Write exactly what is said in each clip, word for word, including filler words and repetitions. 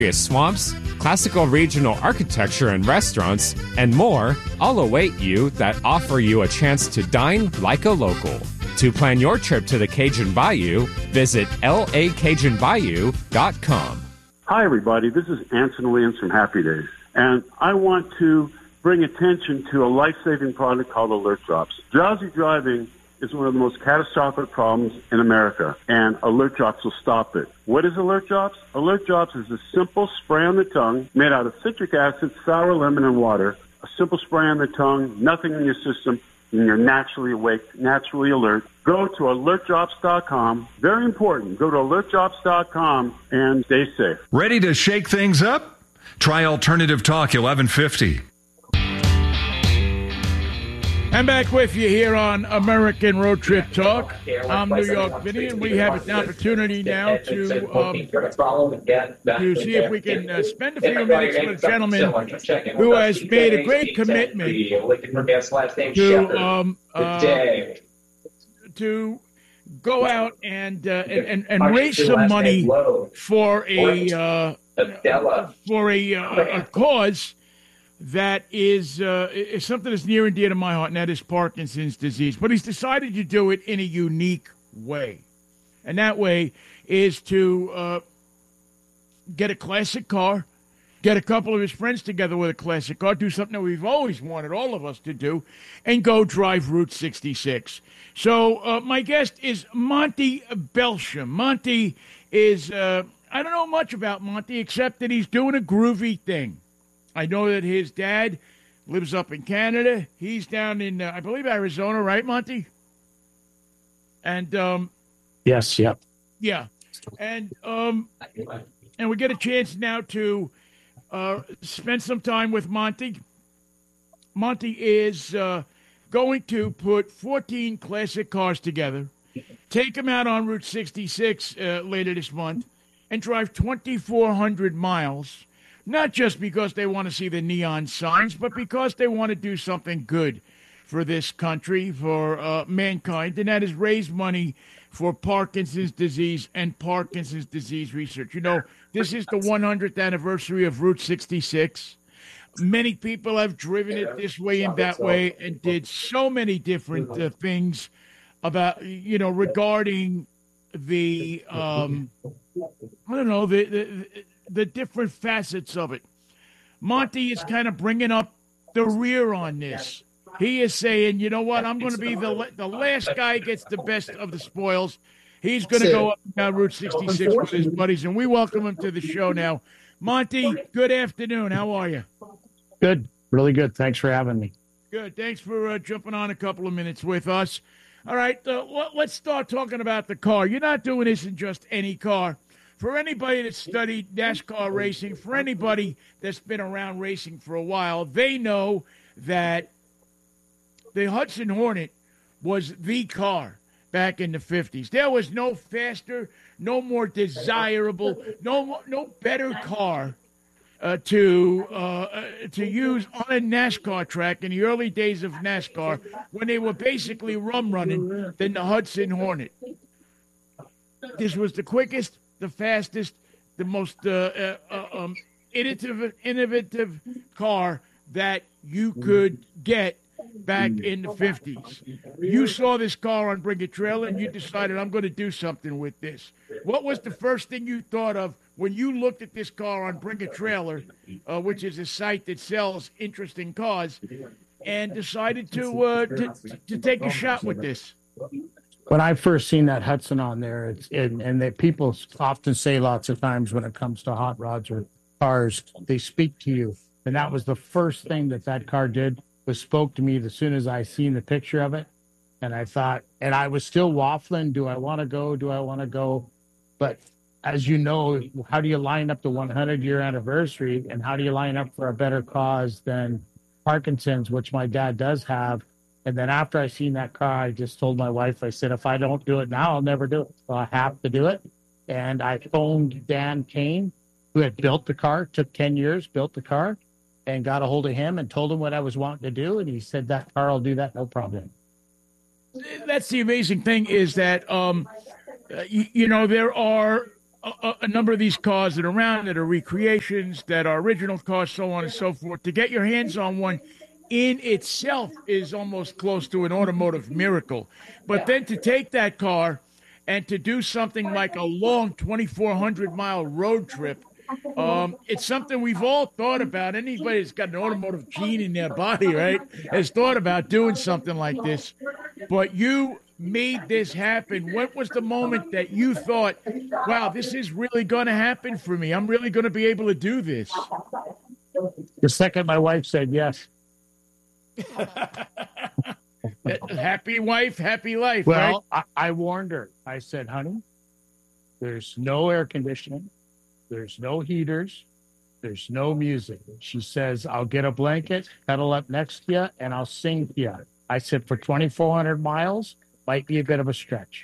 swamps, classical regional architecture and restaurants, and more all await you that offer you a chance to dine like a local. To plan your trip to the Cajun Bayou, visit L A Cajun Bayou dot com. Hi, everybody. This is Anson Williams from Happy Days, and I want to bring attention to a life-saving product called Alert Drops. Drowsy driving is one of the most catastrophic problems in America, and Alert Drops will stop it. What is Alert Drops? Alert Drops is a simple spray on the tongue made out of citric acid, sour lemon, and water. A simple spray on the tongue, nothing in your system, and you're naturally awake, naturally alert. Go to alert drops dot com. Very important. Go to alert drops dot com and stay safe. Ready to shake things up? Try Alternative Talk eleven fifty. I'm back with you here on American Road Trip Talk. I'm New York Vinny, and we have an opportunity now to um, to see if we can uh, spend a few minutes with a gentleman who has made a great commitment to um, uh, to go out and uh, and, and raise some money for a uh, for a, uh, a cause that is, uh, is something that's near and dear to my heart, and that is Parkinson's disease. But he's decided to do it in a unique way. And that way is to uh, get a classic car, get a couple of his friends together with a classic car, do something that we've always wanted all of us to do, and go drive Route sixty-six. So uh, my guest is Monty Belsham. Monty is, uh, I don't know much about Monty except that he's doing a groovy thing. I know that his dad lives up in Canada. He's down in, uh, I believe, Arizona, right, Monty? And um, yes, yep, yeah, and um, and we get a chance now to uh, spend some time with Monty. Monty is uh, going to put fourteen classic cars together, take them out on Route sixty-six uh, later this month, and drive twenty-four hundred miles. Not just because they want to see the neon signs, but because they want to do something good for this country, for uh, mankind, and that is raise money for Parkinson's disease and Parkinson's disease research. You know, this is the one hundredth anniversary of Route sixty-six. Many people have driven it this way and that way and did so many different uh, things about, you know, regarding the, um, I don't know, the... the the different facets of it. Monty is kind of bringing up the rear on this. He is saying, you know what, I'm going to be the the last guy gets the best of the spoils. He's going to go up and down Route sixty-six with his buddies, and we welcome him to the show now. Monty, good afternoon. How are you? Good. Really good. Thanks for having me. Good. Thanks for uh, jumping on a couple of minutes with us. All right, uh, let's start talking about the car. You're not doing this in just any car. For anybody that's studied NASCAR racing, for anybody that's been around racing for a while, they know that the Hudson Hornet was the car back in the fifties. There was no faster, no more desirable, no no better car uh, to uh, to use on a NASCAR track in the early days of NASCAR when they were basically rum running than the Hudson Hornet. This was the quickest, the fastest, the most uh, uh, uh, um, innovative, innovative car that you could get back in the fifties. You saw this car on Bring It Trailer, and you decided, I'm going to do something with this. What was the first thing you thought of when you looked at this car on Bring It Trailer, uh, which is a site that sells interesting cars, and decided to, uh, to to take a shot with this? When I first seen that Hudson on there, it's and, and that people often say lots of times when it comes to hot rods or cars, they speak to you. And that was the first thing that that car did, was spoke to me as soon as I seen the picture of it. And I thought, and I was still waffling, do I want to go? Do I want to go? But as you know, how do you line up the one hundred year anniversary, and how do you line up for a better cause than Parkinson's, which my dad does have? And then after I seen that car, I just told my wife, I said, if I don't do it now, I'll never do it. So I have to do it. And I phoned Dan Kane, who had built the car, took ten years, built the car, and got a hold of him and told him what I was wanting to do. And he said, that car will do that, no problem. That's the amazing thing is that, um, you, you know, there are a, a number of these cars that are around that are recreations, that are original cars, so on and so forth. To get your hands on one in itself is almost close to an automotive miracle. But then to take that car and to do something like a long twenty-four hundred mile road trip, um, it's something we've all thought about. Anybody that's got an automotive gene in their body, right, has thought about doing something like this. But you made this happen. What was the moment that you thought, wow, this is really going to happen for me? I'm really going to be able to do this. The second my wife said yes. Happy wife, happy life. Well, right? I, I warned her. I said, honey, there's no air conditioning. There's no heaters. There's no music. She says, I'll get a blanket, cuddle up next to you, and I'll sing to you. I said, for twenty-four hundred miles, might be a bit of a stretch.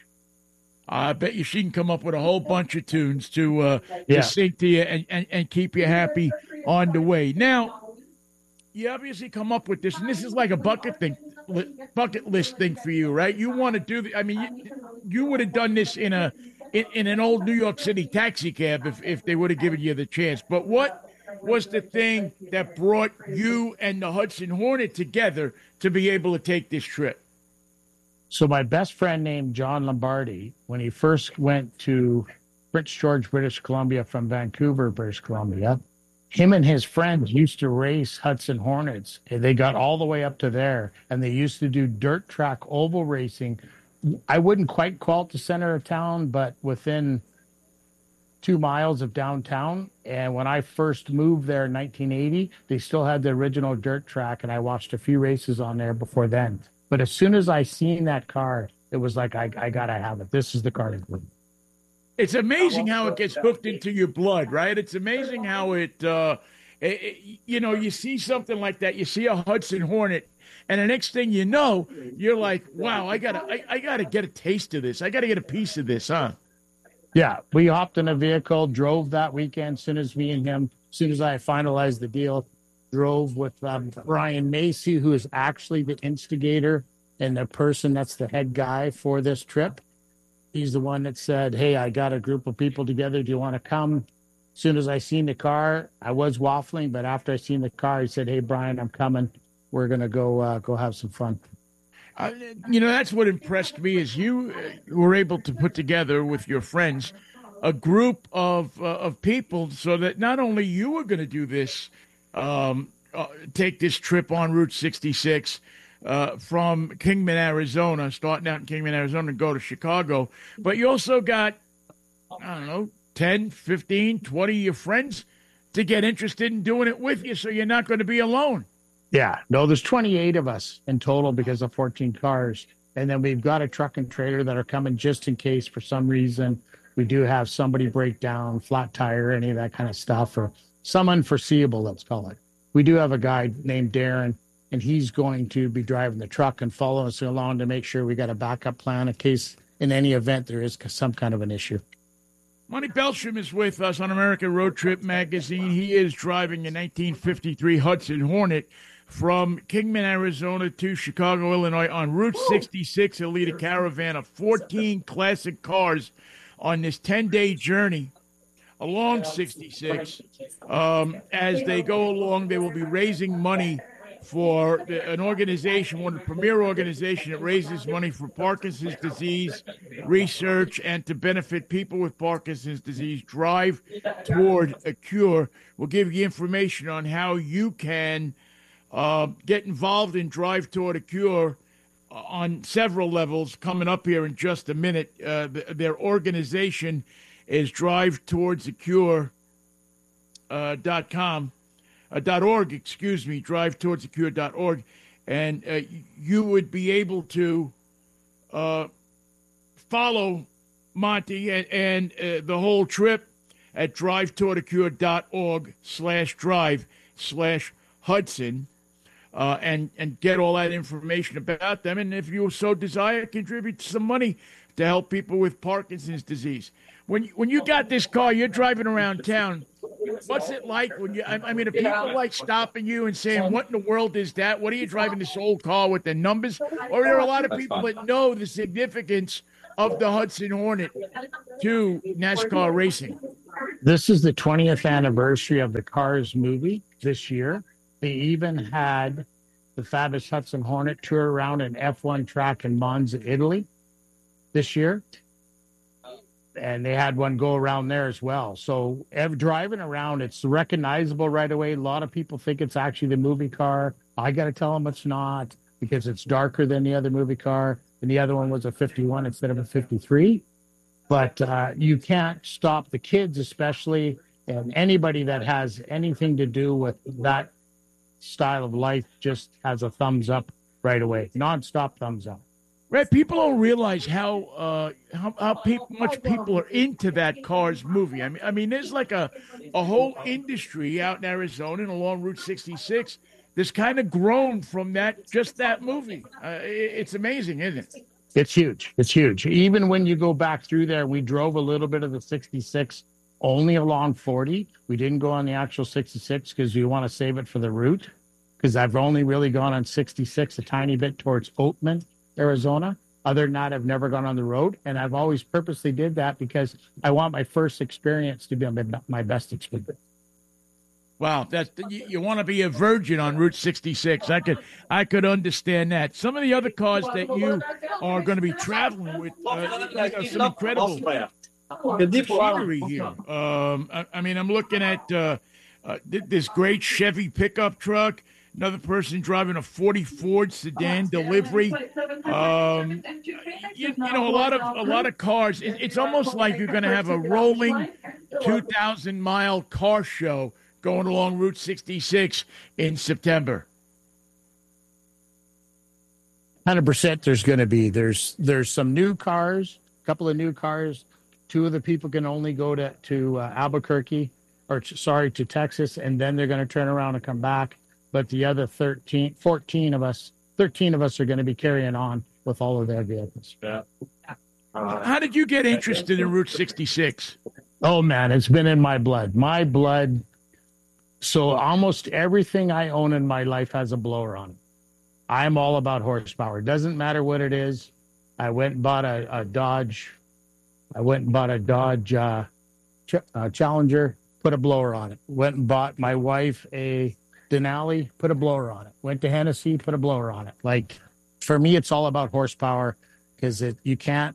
I bet you she can come up with a whole bunch of tunes to, uh, Yeah. to sing to you and, and, and keep you happy on the way. Now, you obviously come up with this, and this is like a bucket thing, li- bucket list thing for you, right? You want to do the, I mean, you, you would have done this in a in, in an old New York City taxi cab if, if they would have given you the chance. But what was the thing that brought you and the Hudson Hornet together to be able to take this trip? So my best friend named John Lombardi, when he first went to Prince George, British Columbia from Vancouver, British Columbia, him and his friends used to race Hudson Hornets. They got all the way up to there, and they used to do dirt track oval racing. I wouldn't quite call it the center of town, but within two miles of downtown. And when I first moved there in nineteen eighty, they still had the original dirt track, and I watched a few races on there before then. But as soon as I seen that car, it was like, I, I got to have it. This is the car to do. It's amazing how it gets hooked into your blood, right? It's amazing how it, uh, it, it, you know, you see something like that. You see a Hudson Hornet, and the next thing you know, you're like, wow, I gotta, I, I gotta get a taste of this. I gotta get a piece of this, huh? Yeah, we hopped in a vehicle, drove that weekend. As soon as me and him, as soon as I finalized the deal, drove with um, Brian Macy, who is actually the instigator and the person that's the head guy for this trip. He's the one that said, hey, I got a group of people together. Do you want to come? As soon as I seen the car, I was waffling, but after I seen the car, he said, hey, Brian, I'm coming. We're going to go uh, go have some fun. Uh, you know, that's what impressed me is you uh, were able to put together with your friends a group of uh, of people so that not only you were going to do this, um, uh, take this trip on Route sixty-six uh, from Kingman, Arizona, starting out in Kingman, Arizona, and go to Chicago, but you also got, I don't know, ten, fifteen, twenty of your friends to get interested in doing it with you, so you're not going to be alone. Yeah, no, there's twenty-eight of us in total because of fourteen cars. And then we've got a truck and trailer that are coming just in case for some reason we do have somebody break down, flat tire, any of that kind of stuff, or some unforeseeable, let's call it. We do have a guy named Darren, and he's going to be driving the truck and following us along to make sure we got a backup plan in case in any event there is some kind of an issue. Monty Belsham is with us on American Road Trip Magazine. He is driving a nineteen fifty-three Hudson Hornet from Kingman, Arizona to Chicago, Illinois on Route sixty-six. He'll lead a caravan of fourteen classic cars on this ten-day journey along sixty-six. Um, as they go along, they will be raising money for the, an organization, one of the premier organizations that raises money for Parkinson's disease research and to benefit people with Parkinson's disease. Drive Toward a Cure. We'll give you information on how you can uh, get involved in Drive Toward a Cure on several levels coming up here in just a minute. Uh, the, their organization is drive towards a cure dot com. Uh, dot org, excuse me, drive towards a cure dot org, and uh, you would be able to uh, follow Monty and, and uh, the whole trip at drive toward a cure dot org slash drive slash Hudson, uh, and and get all that information about them. And if you so desire, contribute some money to help people with Parkinson's disease. When you, when you got this car, you're driving around town. What's it like when you? I, I mean, are people like stopping you and saying, "What in the world is that? What are you driving this old car with the numbers?" Or are there a lot of people that know the significance of the Hudson Hornet to NASCAR racing? This is the twentieth anniversary of the Cars movie this year. They even had the Fabulous Hudson Hornet tour around an F one track in Monza, Italy this year. And they had one go around there as well. So ev- driving around, it's recognizable right away. A lot of people think it's actually the movie car. I got to tell them it's not, because it's darker than the other movie car. And the other one was a fifty-one instead of a fifty-three. But uh, you can't stop the kids, especially, and anybody that has anything to do with that style of life just has a thumbs up right away. Non-stop thumbs up. Right, people don't realize how uh, how, how pe- much people are into that Cars movie. I mean, I mean, there's like a a whole industry out in Arizona and along Route sixty-six that's kind of grown from that just that movie. Uh, it, it's amazing, isn't it? It's huge. It's huge. Even when you go back through there, we drove a little bit of the sixty-six only along forty. We didn't go on the actual sixty-six because we want to save it for the route. Because I've only really gone on sixty-six a tiny bit towards Oatman, Arizona. Other than that, I've never gone on the road, and I've always purposely did that because I want my first experience to be my, my best experience. Wow, that's you, you want to be a virgin on Route sixty-six. I could I could understand that. Some of the other cars that you are going to be traveling with, uh, are some incredible machinery here. Um, I, I mean, I'm looking at uh, uh, this great Chevy pickup truck. Another person driving a forty Ford sedan delivery. Um, you, you know, a lot of a lot of cars. It, it's almost like you're going to have a rolling two thousand mile car show going along Route sixty-six in September. one hundred percent there's going to be. There's there's some new cars, a couple of new cars. Two of the people can only go to, to uh, Albuquerque, or to, sorry, to Texas, and then they're going to turn around and come back. But the other thirteen, fourteen of us, thirteen of us are going to be carrying on with all of their vehicles. Yeah. Uh, How did you get interested in Route sixty-six? Oh, man, it's been in my blood. My blood. So almost everything I own in my life has a blower on it. I'm all about horsepower. It doesn't matter what it is. I went and bought a, a Dodge. I went and bought a Dodge uh, Ch- uh, Challenger, put a blower on it. Went and bought my wife a Denali, put a blower on it. Went to Hennessy, put a blower on it. Like, for me, it's all about horsepower because it you can't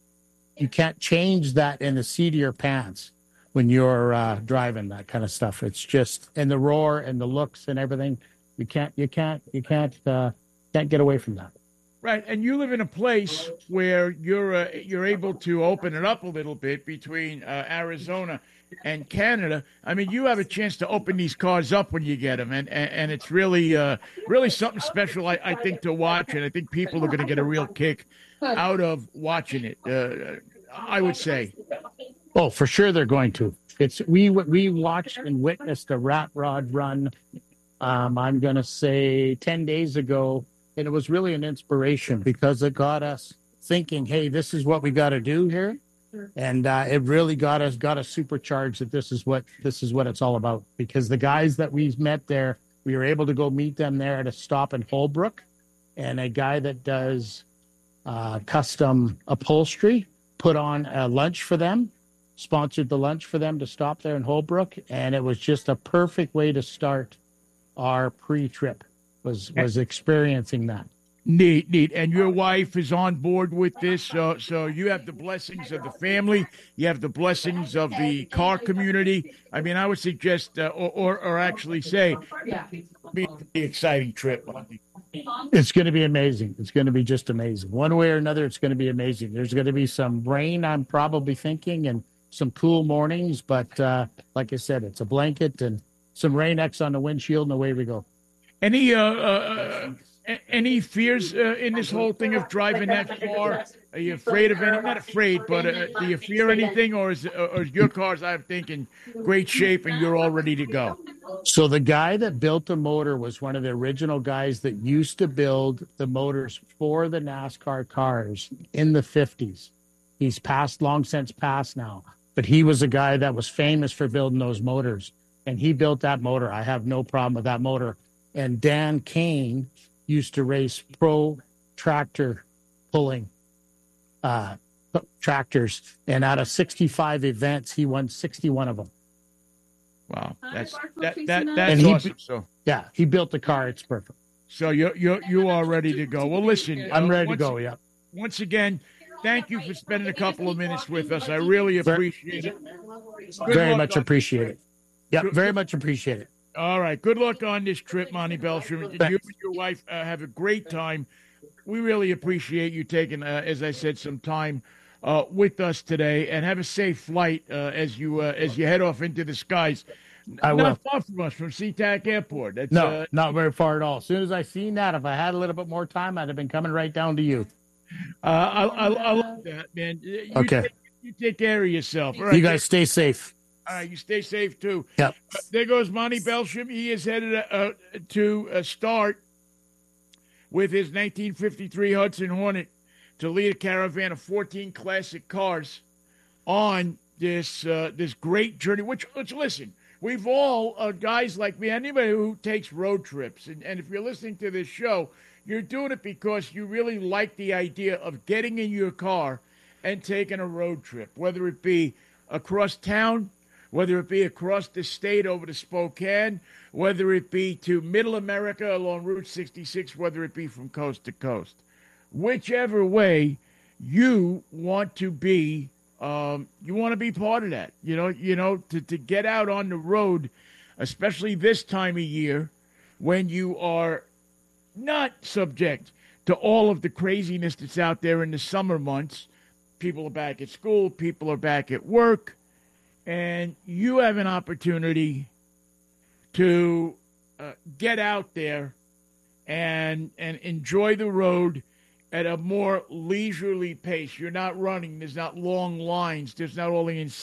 you can't change that in the seat of your pants when you're uh, driving that kind of stuff. It's just, and the roar and the looks and everything. You can't you can't you can't uh, can't get away from that. Right, and you live in a place where you're uh, you're able to open it up a little bit between uh, Arizona and Canada. I mean, you have a chance to open these cars up when you get them, and and, and it's really uh, really something special, I, I think, to watch, and I think people are going to get a real kick out of watching it. Uh, I would say. Oh, for sure they're going to. It's we we watched and witnessed a rat rod run. Um, I'm going to say ten days ago. And it was really an inspiration because it got us thinking, hey, this is what we got to do here. And uh, it really got us got us supercharged that this is what this is what it's all about. Because the guys that we met there, we were able to go meet them there at a stop in Holbrook. And a guy that does uh, custom upholstery put on a lunch for them, sponsored the lunch for them to stop there in Holbrook. And it was just a perfect way to start our pre-trip. was was experiencing that. Neat, neat. And your wife is on board with this, so so you have the blessings of the family, you have the blessings of the car community. I mean, I would suggest, uh, or, or or actually say, be an exciting trip. It's going to be amazing. It's going to be just amazing. One way or another, it's going to be amazing. There's going to be some rain, I'm probably thinking, and some cool mornings. But uh, like I said, it's a blanket and some Rain X on the windshield, and away we go. Any uh, uh, any fears uh, in this whole thing of driving that car? Are you afraid of any? Not afraid, but uh, do you fear anything, or is or is your car's, I think, in great shape and you're all ready to go? So the guy that built the motor was one of the original guys that used to build the motors for the NASCAR cars in the fifties. He's passed, long since passed now, but he was a guy that was famous for building those motors, and he built that motor. I have no problem with that motor. And Dan Kane used to race pro tractor pulling uh, tractors, and out of sixty-five events, he won sixty-one of them. Wow, that's that, that that's And he- awesome. So, Yeah, he built the car. It's perfect. so you you you are ready to go. Well, listen, I'm uh, ready to once- go. Yeah. Once again, thank you for spending a couple of minutes with us. I really appreciate it. Good Very luck much on- appreciate it. Yeah, Good- very much appreciate it. All right. Good luck on this trip, Monty Belsham. You Thanks. and your wife uh, have a great time. We really appreciate you taking, uh, as I said, some time uh, with us today, and have a safe flight uh, as you uh, as you head off into the skies. I will. Not far from us, from SeaTac Airport. That's, No, uh, not very far at all. As soon as I seen that, if I had a little bit more time, I'd have been coming right down to you. uh, I, I, I love that, man. You Okay. Take, you take care of yourself. All right. You guys stay safe. All right. You stay safe too. Yep. Uh, there goes Monty Belsham. He is headed uh, to uh, start with his nineteen fifty-three Hudson Hornet to lead a caravan of fourteen classic cars on this uh, this great journey. Which, which listen, we've all uh, guys like me, anybody who takes road trips, and, and if you're listening to this show, you're doing it because you really like the idea of getting in your car and taking a road trip, whether it be across town, whether it be across the state over to Spokane, whether it be to Middle America along Route sixty-six, whether it be from coast to coast. Whichever way you want to be, um, you want to be part of that. You know, you know, to, to get out on the road, especially this time of year when you are not subject to all of the craziness that's out there in the summer months. People are back at school, people are back at work, and you have an opportunity to uh, get out there and and enjoy the road at a more leisurely pace. You're not running. There's not long lines. There's not all the